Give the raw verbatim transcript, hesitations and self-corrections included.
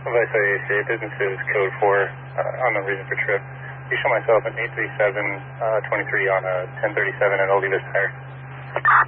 Vice A A C, businesses code four uh, on the reason for trip. You show myself at eight three seven twenty-three on a ten thirty-seven and I'll leave this tire.